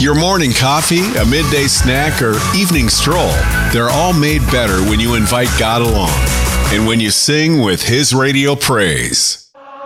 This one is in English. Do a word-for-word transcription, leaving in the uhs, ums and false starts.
Your morning coffee, a midday snack, or evening stroll, they're all made better when you invite God along and when you sing with His radio praise.